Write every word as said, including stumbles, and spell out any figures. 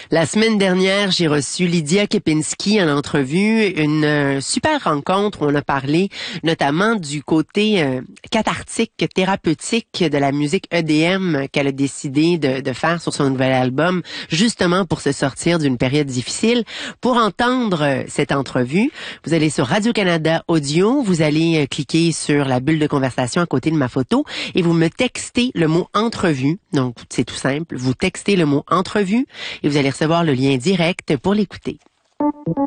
La semaine dernière, j'ai reçu Lydia Kepinski en entrevue, une euh, super rencontre où on a parlé notamment du côté euh, cathartique, thérapeutique de la musique E D M qu'elle a décidé de, de faire sur son nouvel album, justement pour se sortir d'une période difficile. Pour entendre euh, cette entrevue, vous allez sur Radio-Canada Audio, vous allez euh, cliquer sur la bulle de conversation à côté de ma photo et vous me textez le mot entrevue. Donc, c'est tout simple. Vous textez le mot entrevue et vous allez recevoir le lien direct pour l'écouter.